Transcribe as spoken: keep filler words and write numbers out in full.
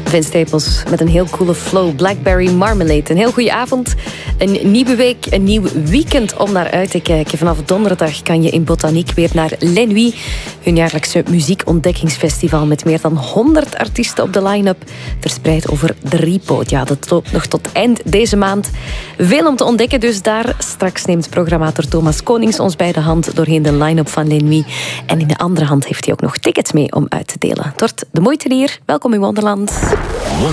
Vince Staples met een heel coole flow. Blackberry Marmalade. Een heel goede avond. Een nieuwe week, een nieuw weekend om naar uit te kijken. Vanaf donderdag kan je in Botaniek weer naar Les Nuits. Hun jaarlijkse muziekontdekkingsfestival met meer dan honderd artiesten op de line-up. Verspreid over drie podia. Dat loopt nog tot eind deze maand. Veel om te ontdekken dus daar. Straks neemt programmator Thomas Konings ons bij de hand doorheen de line-up van Les Nuits. En in de andere hand heeft hij ook nog tickets mee om uit te delen. Het wordt de moeite hier. Welkom in Wonderland.